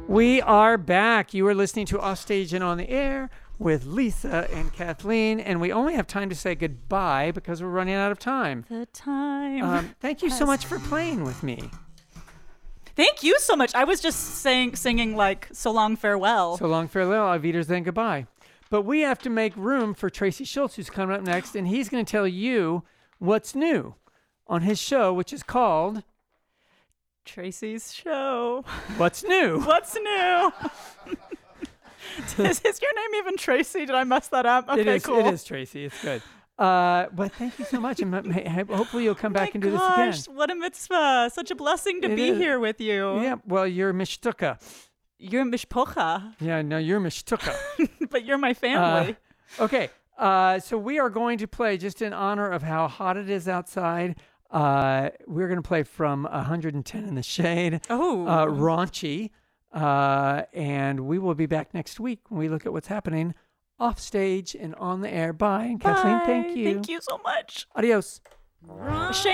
We are back. You are listening to Offstage and On the Air with Lisa and Kathleen, and we only have time to say goodbye because we're running out of time. The time. Thank you so much for playing with me. Thank you so much. I was just singing like "So Long Farewell." So long, farewell, auf Wiedersehen, goodbye. But we have to make room for Tracy Schultz, who's coming up next, and he's going to tell you what's new on his show, which is called Tracy's Show. What's New? What's new? Is your name even Tracy? Did I mess that up? Okay, cool. It is Tracy. It's good. But thank you so much. And hopefully you'll come back and do this again. What a mitzvah. Such a blessing to be here with you. Yeah, well, you're mishtuka. You're mishpocha. Yeah, no, you're mishtuka. But you're my family. Okay, so we are going to play, just in honor of how hot it is outside, we're going to play from 110 in the Shade. Oh. Raunchy. And we will be back next week when we look at what's happening off stage and on the air. Bye. And Kathleen, thank you. Thank you so much. Adios. Shane.